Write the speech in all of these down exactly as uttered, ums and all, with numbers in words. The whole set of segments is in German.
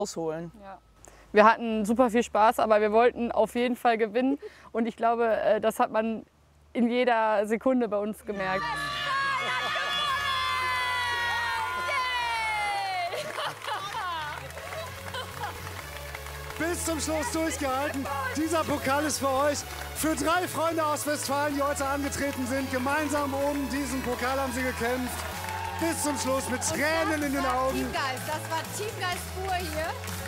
rausholen. Ja. Wir hatten super viel Spaß, aber wir wollten auf jeden Fall gewinnen. Und ich glaube, das hat man in jeder Sekunde bei uns gemerkt. Bis zum Schluss durchgehalten. Dieser Pokal ist für euch. Für drei Freunde aus Westfalen, die heute angetreten sind. Gemeinsam um diesen Pokal haben sie gekämpft. Bis zum Schluss mit Tränen in den Augen. Teamgeist, das war Teamgeist pur hier.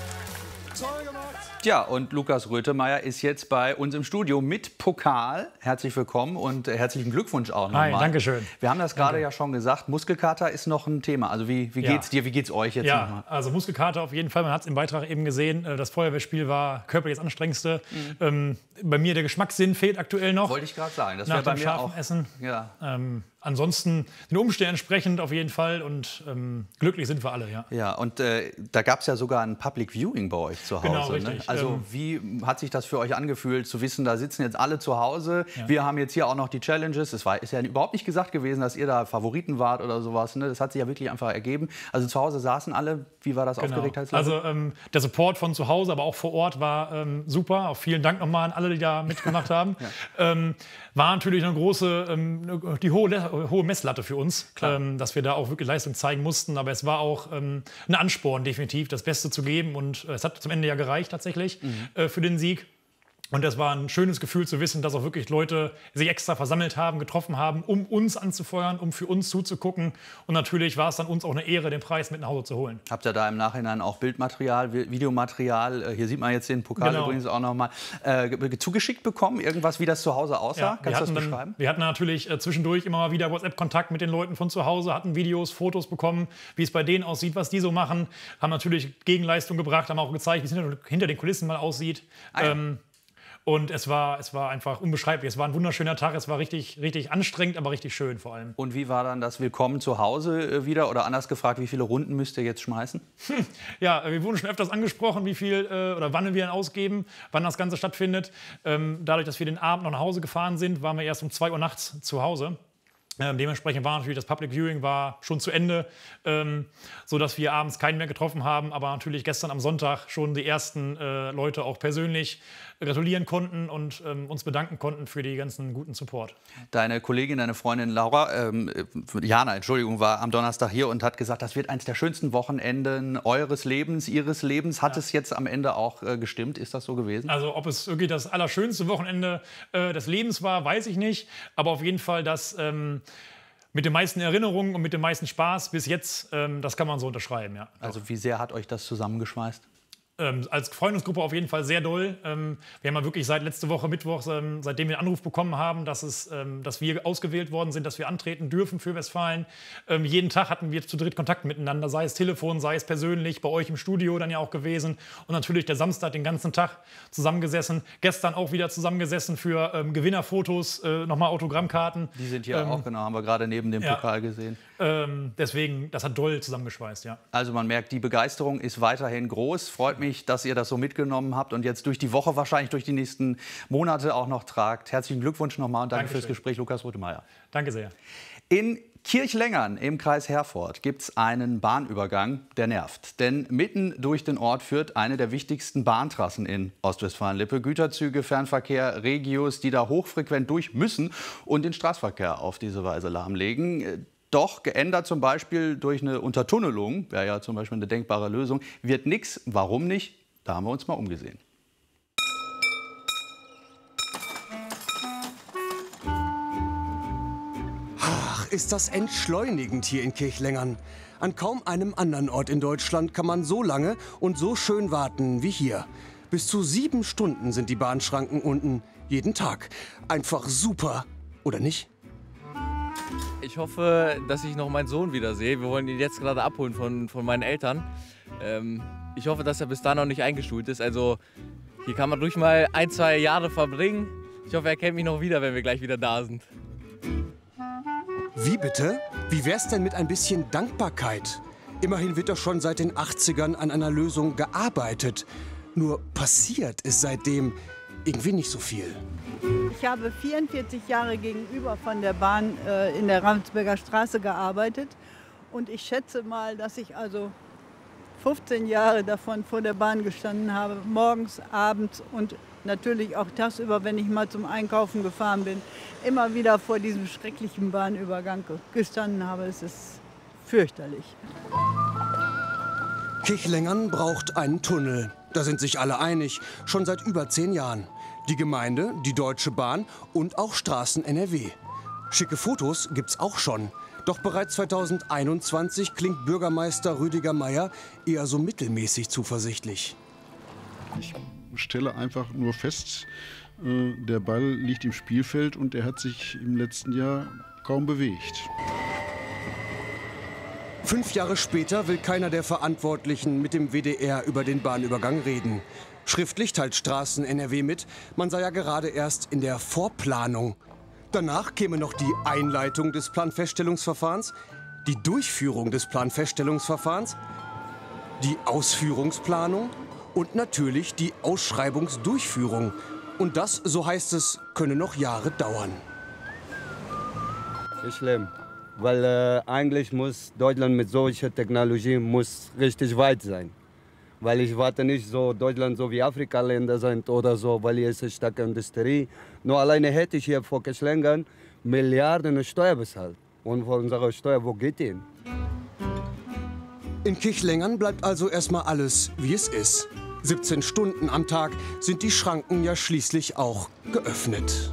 Toll gemacht. Ja, und Lukas Röthemeyer ist jetzt bei uns im Studio mit Pokal. Herzlich willkommen und herzlichen Glückwunsch auch nochmal. Hi, danke schön. Wir haben das gerade ja schon gesagt, Muskelkater ist noch ein Thema. Also wie, wie Ja. geht's dir, wie geht's euch jetzt Ja, nochmal? also Muskelkater auf jeden Fall. Man hat es im Beitrag eben gesehen. Das Feuerwehrspiel war körperlich das anstrengendste. Mhm. Ähm, bei mir der Geschmackssinn fehlt aktuell noch. Wollte ich gerade sagen. Das Nach wäre bei dem mir scharfen auch. Essen. Ja. Ähm, ansonsten den Umständen entsprechend auf jeden Fall. Und ähm, glücklich sind wir alle, ja. Ja, und äh, da gab es ja sogar ein Public Viewing bei euch zu Hause. Genau, ne? richtig. Also Ähm, wie hat sich das für euch angefühlt, zu wissen, da sitzen jetzt alle zu Hause. Ja. Wir haben jetzt hier auch noch die Challenges. Es war, ist ja überhaupt nicht gesagt gewesen, dass ihr da Favoriten wart oder sowas. Ne? Das hat sich ja wirklich einfach ergeben. Also zu Hause saßen alle. Wie war das Genau. Aufgeregtheitslevel? Also ähm, der Support von zu Hause, aber auch vor Ort war ähm, super. Auch vielen Dank nochmal an alle, die da mitgemacht haben. Ja. ähm, war natürlich eine große, ähm, die hohe, hohe Messlatte für uns, ähm, dass wir da auch wirklich Leistung zeigen mussten. Aber es war auch ähm, ein Ansporn, definitiv das Beste zu geben. Und äh, es hat zum Ende ja gereicht tatsächlich mhm. äh, für den Sieg. Und das war ein schönes Gefühl zu wissen, dass auch wirklich Leute sich extra versammelt haben, getroffen haben, um uns anzufeuern, um für uns zuzugucken. Und natürlich war es dann uns auch eine Ehre, den Preis mit nach Hause zu holen. Habt ihr da im Nachhinein auch Bildmaterial, Vi- Videomaterial? Hier sieht man jetzt den Pokal Genau. übrigens auch noch mal äh, zugeschickt bekommen. Irgendwas, wie das zu Hause aussah? Ja, wir Kannst du das hatten dann- beschreiben? Wir hatten natürlich äh, zwischendurch immer mal wieder WhatsApp-Kontakt mit den Leuten von zu Hause, hatten Videos, Fotos bekommen, wie es bei denen aussieht, was die so machen. Haben natürlich Gegenleistung gebracht, haben auch gezeigt, wie es hinter, hinter den Kulissen mal aussieht. Ah, ja. ähm, Und es war, es war einfach unbeschreiblich. Es war ein wunderschöner Tag. Es war richtig, richtig anstrengend, aber richtig schön vor allem. Und wie war dann das Willkommen zu Hause äh, wieder? Oder anders gefragt, wie viele Runden müsst ihr jetzt schmeißen? Ja, wir wurden schon öfters angesprochen, wie viel äh, oder wann wir ihn ausgeben, wann das Ganze stattfindet. Ähm, dadurch, dass wir den Abend noch nach Hause gefahren sind, waren wir erst um zwei Uhr nachts zu Hause. Ähm, dementsprechend war natürlich das Public Viewing war schon zu Ende, ähm, sodass wir abends keinen mehr getroffen haben. Aber natürlich gestern am Sonntag schon die ersten äh, Leute auch persönlich gratulieren konnten und ähm, uns bedanken konnten für die ganzen guten Support. Deine Kollegin, deine Freundin Laura, ähm, Jana, Entschuldigung, war am Donnerstag hier und hat gesagt, das wird eines der schönsten Wochenenden eures Lebens, ihres Lebens. Hat Ja. es jetzt am Ende auch äh, gestimmt? Ist das so gewesen? Also ob es wirklich das allerschönste Wochenende äh, des Lebens war, weiß ich nicht. Aber auf jeden Fall das ähm, mit den meisten Erinnerungen und mit dem meisten Spaß bis jetzt, ähm, das kann man so unterschreiben, ja. Also wie sehr hat euch das zusammengeschweißt? Ähm, als Freundesgruppe auf jeden Fall sehr doll. Ähm, wir haben ja wirklich seit letzte Woche Mittwoch, ähm, seitdem wir einen Anruf bekommen haben, dass, es, ähm, dass wir ausgewählt worden sind, dass wir antreten dürfen für Westfalen. Ähm, jeden Tag hatten wir zu dritt Kontakt miteinander, sei es Telefon, sei es persönlich, bei euch im Studio dann ja auch gewesen. Und natürlich der Samstag den ganzen Tag zusammengesessen. Gestern auch wieder zusammengesessen für ähm, Gewinnerfotos, äh, nochmal Autogrammkarten. Die sind hier Ähm, auch, genau, haben wir gerade neben dem ja. Pokal gesehen. Ähm, deswegen, das hat doll zusammengeschweißt, ja. Also man merkt, die Begeisterung ist weiterhin groß. Freut mich, dass ihr das so mitgenommen habt und jetzt durch die Woche, wahrscheinlich durch die nächsten Monate auch noch tragt. Herzlichen Glückwunsch nochmal und danke Dankeschön. fürs Gespräch, Lukas Röthemeyer. Danke sehr. In Kirchlengern im Kreis Herford gibt es einen Bahnübergang, der nervt. Denn mitten durch den Ort führt eine der wichtigsten Bahntrassen in Ostwestfalen-Lippe. Güterzüge, Fernverkehr, Regios, die da hochfrequent durch müssen und den Straßenverkehr auf diese Weise lahmlegen. Doch geändert zum Beispiel durch eine Untertunnelung, wäre ja zum Beispiel eine denkbare Lösung, wird nichts. Warum nicht? Da haben wir uns mal umgesehen. Ach, ist das entschleunigend hier in Kirchlengern. An kaum einem anderen Ort in Deutschland kann man so lange und so schön warten wie hier. Bis zu sieben Stunden sind die Bahnschranken unten, jeden Tag. Einfach super, oder nicht? Ich hoffe, dass ich noch meinen Sohn wiedersehe. Wir wollen ihn jetzt gerade abholen von, von meinen Eltern. Ähm, ich hoffe, dass er bis dahin noch nicht eingeschult ist. Also hier kann man ruhig mal ein, zwei Jahre verbringen. Ich hoffe, er kennt mich noch wieder, wenn wir gleich wieder da sind. Wie bitte? Wie wär's denn mit ein bisschen Dankbarkeit? Immerhin wird doch schon seit den achtzigern an einer Lösung gearbeitet. Nur passiert ist seitdem irgendwie nicht so viel. Ich habe vierundvierzig Jahre gegenüber von der Bahn äh, in der Ravensberger Straße gearbeitet. Und ich schätze mal, dass ich also fünfzehn Jahre davon vor der Bahn gestanden habe, morgens, abends und natürlich auch tagsüber, wenn ich mal zum Einkaufen gefahren bin, immer wieder vor diesem schrecklichen Bahnübergang gestanden habe. Es ist fürchterlich. Kirchlengern braucht einen Tunnel. Da sind sich alle einig, schon seit über zehn Jahren. Die Gemeinde, die Deutsche Bahn und auch Straßen N R W. Schicke Fotos gibt's auch schon. Doch bereits zweitausendeinundzwanzig klingt Bürgermeister Rüdiger Meier eher so mittelmäßig zuversichtlich. Ich stelle einfach nur fest, äh, der Ball liegt im Spielfeld und er hat sich im letzten Jahr kaum bewegt. Fünf Jahre später will keiner der Verantwortlichen mit dem W D R über den Bahnübergang reden. Schriftlich teilt Straßen N R W mit, man sei ja gerade erst in der Vorplanung. Danach käme noch die Einleitung des Planfeststellungsverfahrens, die Durchführung des Planfeststellungsverfahrens, die Ausführungsplanung und natürlich die Ausschreibungsdurchführung. Und das, so heißt es, könne noch Jahre dauern. Ist schlimm, weil äh, eigentlich muss Deutschland mit solcher Technologie muss richtig weit sein. Weil ich warte nicht so, Deutschland so wie Afrika-Länder sind oder so, weil hier ist eine starke Industrie. Nur alleine hätte ich hier vor Kirchlengern Milliarden Steuer bezahlt. Und von unserer Steuer, wo geht die hin? In Kirchlengern bleibt also erstmal alles, wie es ist. siebzehn Stunden am Tag sind die Schranken ja schließlich auch geöffnet.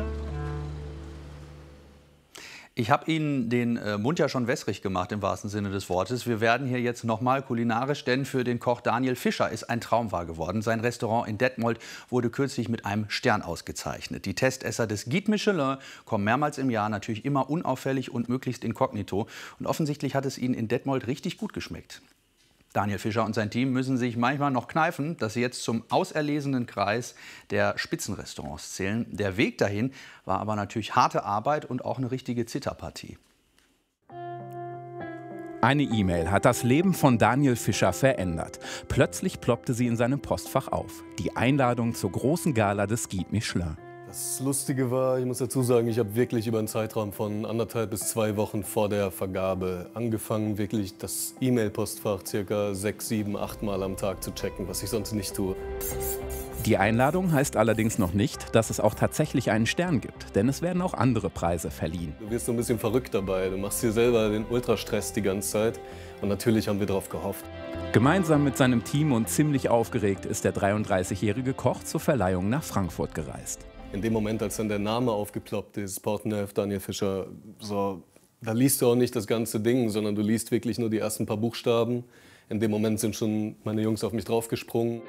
Ich habe Ihnen den äh, Mund ja schon wässrig gemacht, im wahrsten Sinne des Wortes. Wir werden hier jetzt noch mal kulinarisch, denn für den Koch Daniel Fischer ist ein Traum wahr geworden. Sein Restaurant in Detmold wurde kürzlich mit einem Stern ausgezeichnet. Die Testesser des Guide Michelin kommen mehrmals im Jahr, natürlich immer unauffällig und möglichst inkognito. Und offensichtlich hat es ihnen in Detmold richtig gut geschmeckt. Daniel Fischer und sein Team müssen sich manchmal noch kneifen, dass sie jetzt zum auserlesenen Kreis der Spitzenrestaurants zählen. Der Weg dahin war aber natürlich harte Arbeit und auch eine richtige Zitterpartie. Eine E-Mail hat das Leben von Daniel Fischer verändert. Plötzlich ploppte sie in seinem Postfach auf. Die Einladung zur großen Gala des Guide Michelin. Das Lustige war, ich muss dazu sagen, ich habe wirklich über einen Zeitraum von anderthalb bis zwei Wochen vor der Vergabe angefangen, wirklich das E-Mail-Postfach circa sechs, sieben, acht Mal am Tag zu checken, was ich sonst nicht tue. Die Einladung heißt allerdings noch nicht, dass es auch tatsächlich einen Stern gibt, denn es werden auch andere Preise verliehen. Du wirst so ein bisschen verrückt dabei, du machst dir selber den Ultrastress die ganze Zeit und natürlich haben wir darauf gehofft. Gemeinsam mit seinem Team und ziemlich aufgeregt ist der dreiunddreißigjährige Koch zur Verleihung nach Frankfurt gereist. In dem Moment, als dann der Name aufgeploppt ist, Portneuf, Daniel Fischer, so, da liest du auch nicht das ganze Ding, sondern du liest wirklich nur die ersten paar Buchstaben. In dem Moment sind schon meine Jungs auf mich draufgesprungen.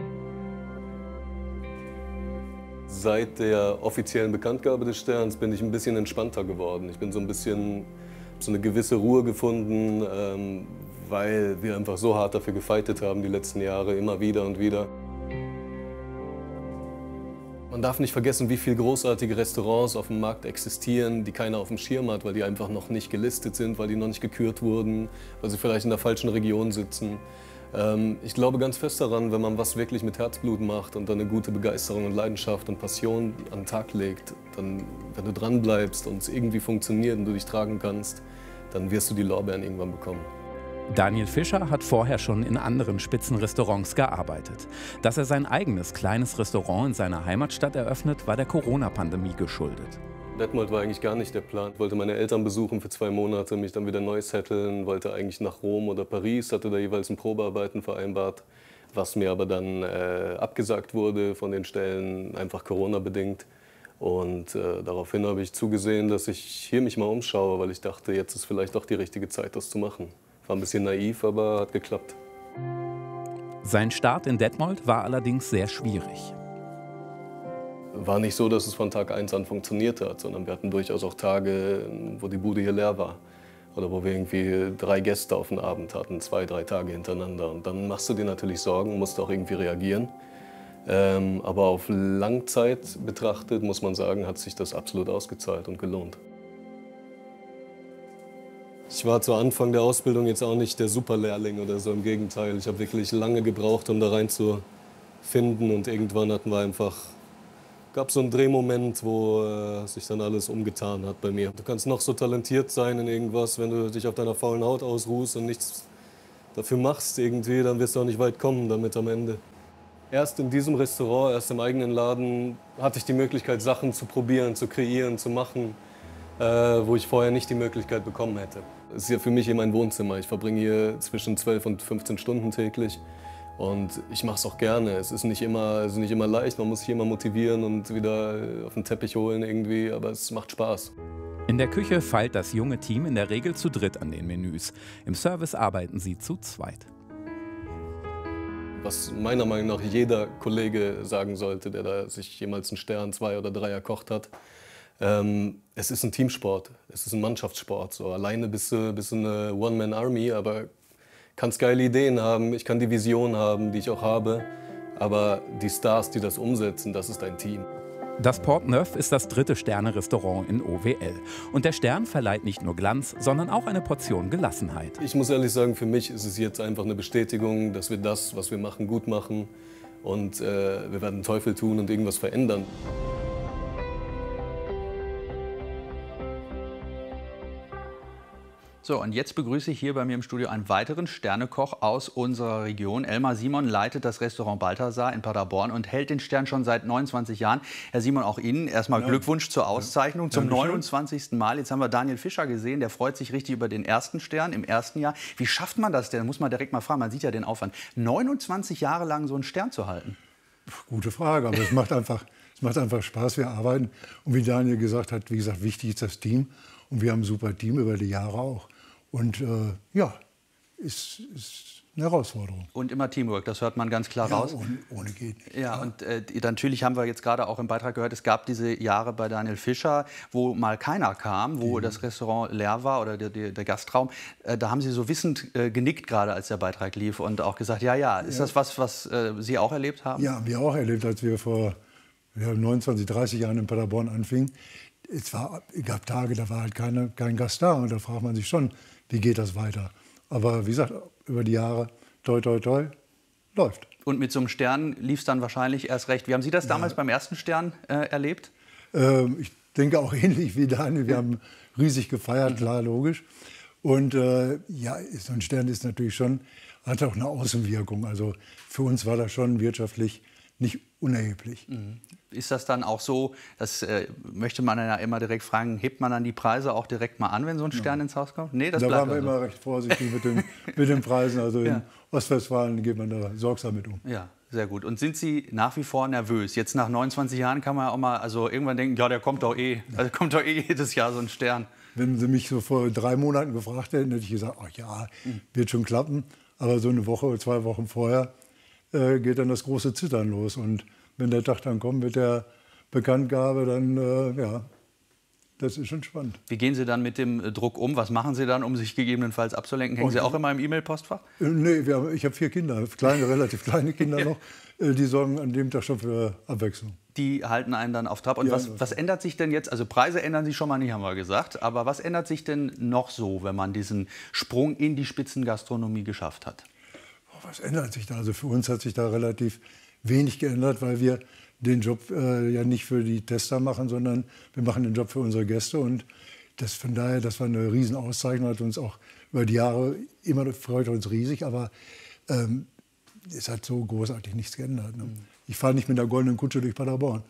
Seit der offiziellen Bekanntgabe des Sterns bin ich ein bisschen entspannter geworden. Ich bin so ein bisschen, so eine gewisse Ruhe gefunden, ähm, weil wir einfach so hart dafür gefeitet haben die letzten Jahre, immer wieder und wieder. Man darf nicht vergessen, wie viele großartige Restaurants auf dem Markt existieren, die keiner auf dem Schirm hat, weil die einfach noch nicht gelistet sind, weil die noch nicht gekürt wurden, weil sie vielleicht in der falschen Region sitzen. Ähm, ich glaube ganz fest daran, wenn man was wirklich mit Herzblut macht und dann eine gute Begeisterung und Leidenschaft und Passion an den Tag legt, dann, wenn du dran bleibst und es irgendwie funktioniert und du dich tragen kannst, dann wirst du die Lorbeeren irgendwann bekommen. Daniel Fischer hat vorher schon in anderen Spitzenrestaurants gearbeitet. Dass er sein eigenes kleines Restaurant in seiner Heimatstadt eröffnet, war der Corona-Pandemie geschuldet. Detmold war eigentlich gar nicht der Plan. Ich wollte meine Eltern besuchen für zwei Monate, mich dann wieder neu setteln, wollte eigentlich nach Rom oder Paris, hatte da jeweils ein Probearbeiten vereinbart, was mir aber dann äh, abgesagt wurde von den Stellen, einfach Corona-bedingt. Und äh, daraufhin habe ich zugesehen, dass ich hier mich mal umschaue, weil ich dachte, jetzt ist vielleicht doch die richtige Zeit, das zu machen. War ein bisschen naiv, aber hat geklappt. Sein Start in Detmold war allerdings sehr schwierig. War nicht so, dass es von Tag eins an funktioniert hat, sondern wir hatten durchaus auch Tage, wo die Bude hier leer war. Oder wo wir irgendwie drei Gäste auf den Abend hatten, zwei, drei Tage hintereinander. Und dann machst du dir natürlich Sorgen, musst auch irgendwie reagieren. Ähm, aber auf Langzeit betrachtet, muss man sagen, hat sich das absolut ausgezahlt und gelohnt. Ich war zu Anfang der Ausbildung jetzt auch nicht der Superlehrling oder so, im Gegenteil. Ich habe wirklich lange gebraucht, um da reinzufinden und irgendwann hatten wir einfach, gab so einen Drehmoment, wo äh, sich dann alles umgetan hat bei mir. Du kannst noch so talentiert sein in irgendwas, wenn du dich auf deiner faulen Haut ausruhst und nichts dafür machst irgendwie, dann wirst du auch nicht weit kommen damit am Ende. Erst in diesem Restaurant, erst im eigenen Laden hatte ich die Möglichkeit, Sachen zu probieren, zu kreieren, zu machen, äh, wo ich vorher nicht die Möglichkeit bekommen hätte. Es ist ja für mich hier mein Wohnzimmer. Ich verbringe hier zwischen zwölf und fünfzehn Stunden täglich. Und ich mache es auch gerne. Es ist nicht immer, es ist nicht immer leicht, man muss sich immer motivieren und wieder auf den Teppich holen irgendwie, aber es macht Spaß. In der Küche feilt das junge Team in der Regel zu dritt an den Menüs. Im Service arbeiten sie zu zweit. Was meiner Meinung nach jeder Kollege sagen sollte, der da sich jemals einen Stern, zwei oder drei erkocht hat. Ähm, es ist ein Teamsport, es ist ein Mannschaftssport. So, alleine bist du, bist du eine One-Man-Army, aber kannst geile Ideen haben, ich kann die Vision haben, die ich auch habe. Aber die Stars, die das umsetzen, das ist ein Team. Das Porte Neuf ist das dritte Sterne-Restaurant in O W L. Und der Stern verleiht nicht nur Glanz, sondern auch eine Portion Gelassenheit. Ich muss ehrlich sagen, für mich ist es jetzt einfach eine Bestätigung, dass wir das, was wir machen, gut machen. Und äh, wir werden den Teufel tun und irgendwas verändern. So, und jetzt begrüße ich hier bei mir im Studio einen weiteren Sternekoch aus unserer Region. Elmar Simon leitet das Restaurant Balthasar in Paderborn und hält den Stern schon seit neunundzwanzig Jahren. Herr Simon, auch Ihnen erstmal ja. Glückwunsch zur Auszeichnung ja. zum neunundzwanzigsten Mal. Jetzt haben wir Daniel Fischer gesehen, der freut sich richtig über den ersten Stern im ersten Jahr. Wie schafft man das denn? Muss man direkt mal fragen, man sieht ja den Aufwand. neunundzwanzig Jahre lang so einen Stern zu halten? Gute Frage, aber es macht einfach, es macht einfach Spaß, wir arbeiten. Und wie Daniel gesagt hat, wie gesagt, wichtig ist das Team. Und wir haben ein super Team über die Jahre auch. Und äh, ja, ist, ist eine Herausforderung. Und immer Teamwork, das hört man ganz klar ja, raus. Ohne, ohne geht nicht. Ja, Ja. und äh, natürlich haben wir jetzt gerade auch im Beitrag gehört, es gab diese Jahre bei Daniel Fischer, wo mal keiner kam, wo mhm. das Restaurant leer war oder der, der, der Gastraum. Äh, da haben Sie so wissend äh, genickt gerade, als der Beitrag lief und auch gesagt, ja, ja, ist ja. das was, was äh, Sie auch erlebt haben? Ja, wir auch erlebt, als wir vor ja, neunundzwanzig, dreißig Jahren in Paderborn anfingen. Es war, es gab Tage, da war halt keine, kein Gast da und da fragt man sich schon, wie geht das weiter? Aber wie gesagt, über die Jahre, toi, toi, toi, läuft. Und mit so einem Stern lief es dann wahrscheinlich erst recht. Wie haben Sie das damals ja. beim ersten Stern äh, erlebt? Ähm, ich denke auch ähnlich wie Daniel. Wir haben riesig gefeiert, klar, logisch. Und äh, ja, so ein Stern ist natürlich schon, hat auch eine Außenwirkung. Also für uns war das schon wirtschaftlich nicht unerheblich. Mhm. Ist das dann auch so, das äh, möchte man ja immer direkt fragen, hebt man dann die Preise auch direkt mal an, wenn so ein Stern ja. ins Haus kommt? Nee, das da bleibt waren wir also. immer recht vorsichtig mit, dem, mit den Preisen. Also in ja. Ostwestfalen geht man da sorgsam mit um. Ja, sehr gut. Und sind Sie nach wie vor nervös? Jetzt nach neunundzwanzig Jahren kann man ja auch mal also irgendwann denken, ja, der kommt doch eh. Also kommt doch eh jedes Jahr so ein Stern. Wenn Sie mich so vor drei Monaten gefragt hätten, hätte ich gesagt, ach ja, wird schon klappen. Aber so eine Woche oder zwei Wochen vorher äh, geht dann das große Zittern los. Und wenn der Tag dann kommt mit der Bekanntgabe, dann, äh, ja, das ist schon spannend. Wie gehen Sie dann mit dem Druck um? Was machen Sie dann, um sich gegebenenfalls abzulenken? Hängen Und, Sie auch immer im E-Mail-Postfach? Äh, nee, wir haben, ich habe vier Kinder, kleine, relativ kleine Kinder noch. Äh, die sorgen an dem Tag schon für Abwechslung. Die halten einen dann auf Trab. Und ja, was, was ändert sich denn jetzt? Also Preise ändern sich schon mal nicht, haben wir gesagt. Aber was ändert sich denn noch so, wenn man diesen Sprung in die Spitzengastronomie geschafft hat? Oh, was ändert sich da? Also für uns hat sich da relativ wenig geändert, weil wir den Job äh, ja nicht für die Tester machen, sondern wir machen den Job für unsere Gäste. Und das, von daher, das war eine Riesenauszeichnung, hat uns auch über die Jahre immer freut uns riesig, aber ähm, es hat so großartig nichts geändert. Ne? Ich fahre nicht mit der goldenen Kutsche durch Paderborn.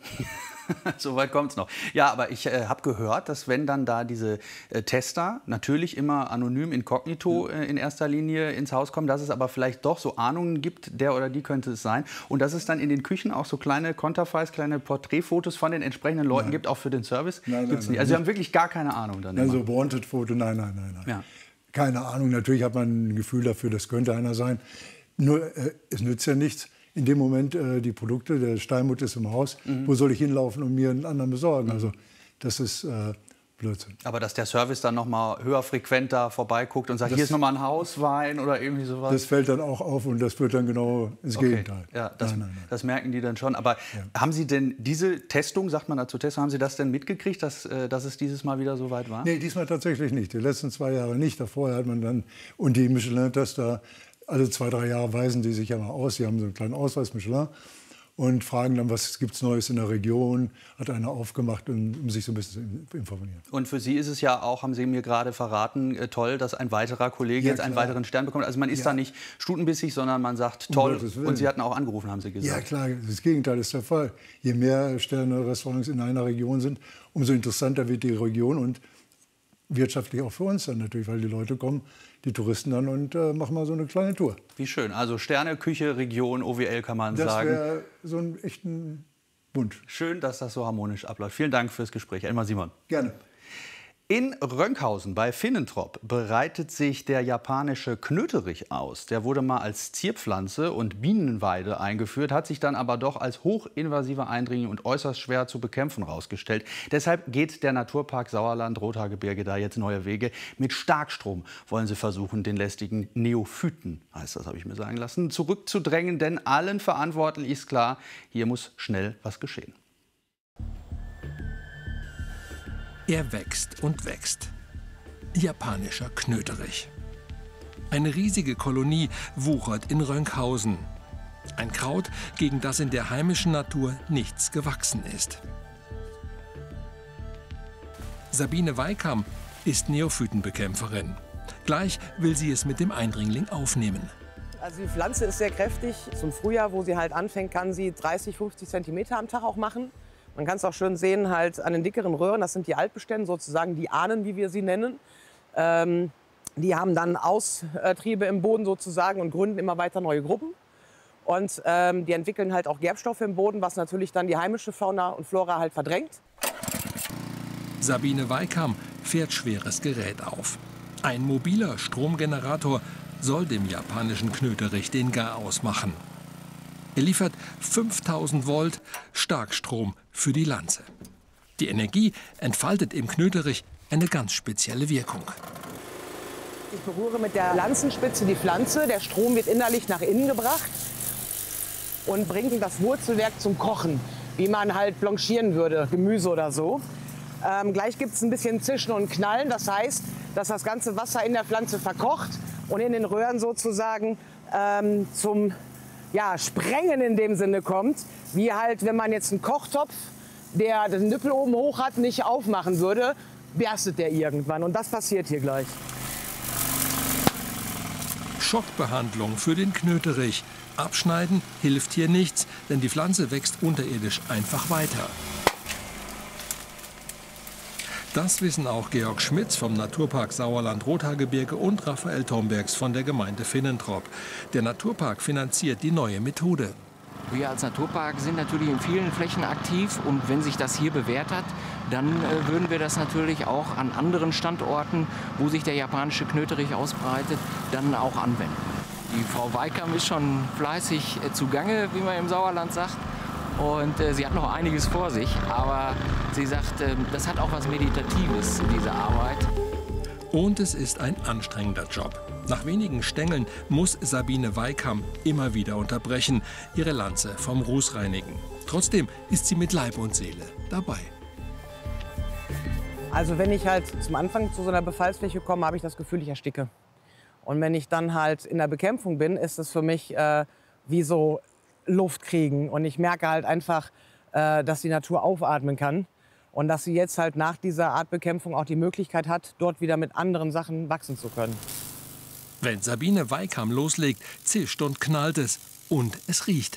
So weit kommt es noch. Ja, aber ich äh, habe gehört, dass wenn dann da diese äh, Tester natürlich immer anonym, inkognito äh, in erster Linie ins Haus kommen, dass es aber vielleicht doch so Ahnungen gibt, der oder die könnte es sein. Und dass es dann in den Küchen auch so kleine Konterfeis, kleine Porträtfotos von den entsprechenden Leuten nein. gibt, auch für den Service. Nein, Gibt's nein, nicht. Also Sie haben wirklich gar keine Ahnung dann. Also Wanted-Foto, nein, nein, nein. nein. Ja. Keine Ahnung, natürlich hat man ein Gefühl dafür, das könnte einer sein. Nur äh, es nützt ja nichts. In dem Moment äh, die Produkte, der Steinbutt ist im Haus, mhm. wo soll ich hinlaufen und mir einen anderen besorgen? Also das ist äh, Blödsinn. Aber dass der Service dann noch mal höher frequent da vorbeiguckt und sagt, das, hier ist noch mal ein Hauswein oder irgendwie sowas? Das fällt dann auch auf und das wird dann genau ins okay. Gegenteil. Ja, das, nein, nein, nein. das merken die dann schon. Aber ja. haben Sie denn diese Testung, sagt man dazu Testung, haben Sie das denn mitgekriegt, dass, dass es dieses Mal wieder so weit war? Nee, diesmal tatsächlich nicht. Die letzten zwei Jahre nicht. Davor hat man dann, und die Michelin-Tester, alle zwei, drei Jahre weisen die sich ja mal aus. Sie haben so einen kleinen Ausweis Michelin. und fragen dann, was gibt es Neues in der Region, hat einer aufgemacht, um, um sich so ein bisschen zu informieren. Und für Sie ist es ja auch, haben Sie mir gerade verraten, äh, toll, dass ein weiterer Kollege Ja, jetzt einen klar. weiteren Stern bekommt. Also man ist Ja. da nicht stutenbissig, sondern man sagt, Um toll. Gottes Willen. Und Sie hatten auch angerufen, haben Sie Ja, gesagt. klar, das Gegenteil ist der Fall. Je mehr Sterne-Restaurants in einer Region sind, umso interessanter wird die Region und wirtschaftlich auch für uns dann natürlich, weil die Leute kommen, die Touristen dann und äh, machen mal so eine kleine Tour. Wie schön. Also Sterne, Küche, Region, O W L kann man Das sagen. wäre so ein echten Wunsch. Schön, dass das so harmonisch abläuft. Vielen Dank fürs Gespräch. Elmar Simon. Gerne. In Rönkhausen bei Finnentrop bereitet sich der japanische Knöterich aus. Der wurde mal als Zierpflanze und Bienenweide eingeführt, hat sich dann aber doch als hochinvasiver Eindringling und äußerst schwer zu bekämpfen herausgestellt. Deshalb geht der Naturpark Sauerland-Rothaargebirge da jetzt neue Wege. Mit Starkstrom wollen sie versuchen, den lästigen Neophyten, heißt das, habe ich mir sagen lassen, zurückzudrängen. Denn allen Verantwortlichen ist klar, hier muss schnell was geschehen. Er wächst und wächst. Japanischer Knöterich. Eine riesige Kolonie wuchert in Rönkhausen. Ein Kraut, gegen das in der heimischen Natur nichts gewachsen ist. Sabine Weikam ist Neophytenbekämpferin. Gleich will sie es mit dem Eindringling aufnehmen. Also die Pflanze ist sehr kräftig. Zum Frühjahr, wo sie halt anfängt, kann sie dreißig, fünfzig Zentimeter am Tag auch machen. Man kann es auch schön sehen halt an den dickeren Röhren, das sind die Altbestände, sozusagen die Ahnen, wie wir sie nennen. Ähm, die haben dann Austriebe im Boden sozusagen und gründen immer weiter neue Gruppen. Und ähm, die entwickeln halt auch Gerbstoffe im Boden, was natürlich dann die heimische Fauna und Flora halt verdrängt. Sabine Weikam fährt schweres Gerät auf. Ein mobiler Stromgenerator soll dem japanischen Knöterich den Garaus machen. Er liefert fünftausend Volt Starkstrom für die Lanze. Die Energie entfaltet im Knöterich eine ganz spezielle Wirkung. Ich berühre mit der Lanzenspitze die Pflanze. Der Strom wird innerlich nach innen gebracht und bringt das Wurzelwerk zum Kochen, wie man halt blanchieren würde, Gemüse oder so. Ähm, gleich gibt es ein bisschen Zischen und Knallen. Das heißt, dass das ganze Wasser in der Pflanze verkocht und in den Röhren sozusagen ähm, zum ja, Sprengen in dem Sinne kommt, wie halt, wenn man jetzt einen Kochtopf, der den Nippel oben hoch hat, nicht aufmachen würde, berstet der irgendwann. Und das passiert hier gleich. Schockbehandlung für den Knöterich. Abschneiden hilft hier nichts, denn die Pflanze wächst unterirdisch einfach weiter. Das wissen auch Georg Schmitz vom Naturpark Sauerland-Rothaargebirge und Raphael Tombergs von der Gemeinde Finnentrop. Der Naturpark finanziert die neue Methode. Wir als Naturpark sind natürlich in vielen Flächen aktiv und wenn sich das hier bewährt hat, dann äh, würden wir das natürlich auch an anderen Standorten, wo sich der japanische Knöterich ausbreitet, dann auch anwenden. Die Frau Weikam ist schon fleißig äh, zugange, wie man im Sauerland sagt. Und äh, sie hat noch einiges vor sich, aber sie sagt, äh, das hat auch was Meditatives, diese Arbeit. Und es ist ein anstrengender Job. Nach wenigen Stängeln muss Sabine Weikam immer wieder unterbrechen, ihre Lanze vom Ruß reinigen. Trotzdem ist sie mit Leib und Seele dabei. Also wenn ich halt zum Anfang zu so einer Befallsfläche komme, habe ich das Gefühl, ich ersticke. Und wenn ich dann halt in der Bekämpfung bin, ist es für mich äh, wie so Luft kriegen. Und ich merke halt einfach, äh, dass die Natur aufatmen kann. Und dass sie jetzt halt nach dieser Art Bekämpfung auch die Möglichkeit hat, dort wieder mit anderen Sachen wachsen zu können. Wenn Sabine Weikam loslegt, zischt und knallt es. Und es riecht.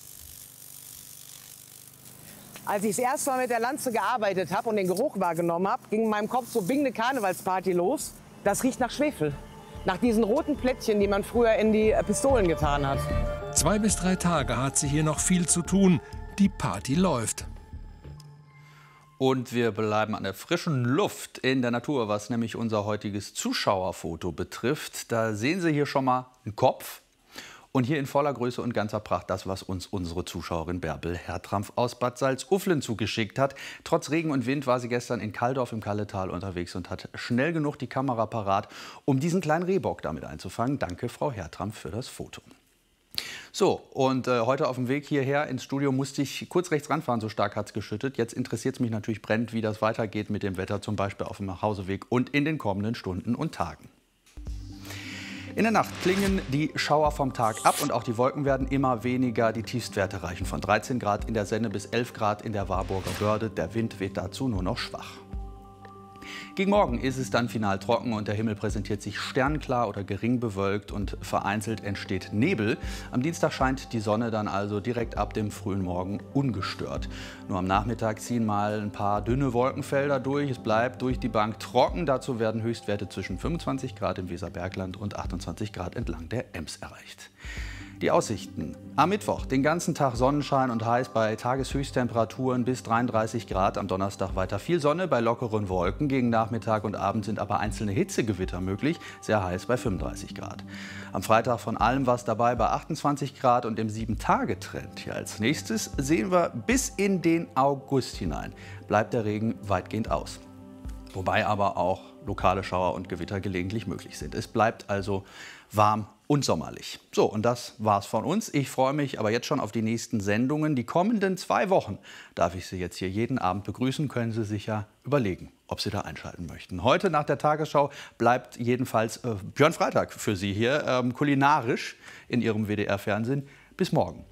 Als ich das erste Mal mit der Lanze gearbeitet habe und den Geruch wahrgenommen habe, ging in meinem Kopf so Bing, eine Karnevalsparty los. Das riecht nach Schwefel. Nach diesen roten Plättchen, die man früher in die Pistolen getan hat. Zwei bis drei Tage hat sie hier noch viel zu tun. Die Party läuft. Und wir bleiben an der frischen Luft in der Natur, was nämlich unser heutiges Zuschauerfoto betrifft. Da sehen Sie hier schon mal einen Kopf. Und hier in voller Größe und ganzer Pracht das, was uns unsere Zuschauerin Bärbel Hertrampf aus Bad Salzuflen zugeschickt hat. Trotz Regen und Wind war sie gestern in Kalldorf im Kalletal unterwegs und hat schnell genug die Kamera parat, um diesen kleinen Rehbock damit einzufangen. Danke, Frau Hertrampf, für das Foto. So, und äh, heute auf dem Weg hierher ins Studio musste ich kurz rechts ranfahren, so stark hat es geschüttet. Jetzt interessiert es mich natürlich brennend, wie das weitergeht mit dem Wetter, zum Beispiel auf dem Nachhauseweg und in den kommenden Stunden und Tagen. In der Nacht klingen die Schauer vom Tag ab und auch die Wolken werden immer weniger. Die Tiefstwerte reichen von dreizehn Grad in der Senne bis elf Grad in der Warburger Börde. Der Wind weht dazu nur noch schwach. Gegen Morgen ist es dann final trocken und der Himmel präsentiert sich sternklar oder gering bewölkt und vereinzelt entsteht Nebel. Am Dienstag scheint die Sonne dann also direkt ab dem frühen Morgen ungestört. Nur am Nachmittag ziehen mal ein paar dünne Wolkenfelder durch. Es bleibt durch die Bank trocken. Dazu werden Höchstwerte zwischen fünfundzwanzig Grad im Weserbergland und achtundzwanzig Grad entlang der Ems erreicht. Die Aussichten. Am Mittwoch den ganzen Tag Sonnenschein und heiß bei Tageshöchsttemperaturen bis dreiunddreißig Grad. Am Donnerstag weiter viel Sonne bei lockeren Wolken. Gegen Nachmittag und Abend sind aber einzelne Hitzegewitter möglich. Sehr heiß bei fünfunddreißig Grad. Am Freitag von allem was dabei bei achtundzwanzig Grad und im sieben-Tage-Trend. Hier als nächstes sehen wir bis in den August hinein. Bleibt der Regen weitgehend aus. Wobei aber auch lokale Schauer und Gewitter gelegentlich möglich sind. Es bleibt also warm und sommerlich. So, und das war's von uns. Ich freue mich aber jetzt schon auf die nächsten Sendungen. Die kommenden zwei Wochen darf ich Sie jetzt hier jeden Abend begrüßen. Können Sie sich ja überlegen, ob Sie da einschalten möchten. Heute nach der Tagesschau bleibt jedenfalls äh, Björn Freitag für Sie hier, ähm, kulinarisch in Ihrem W D R-Fernsehen. Bis morgen.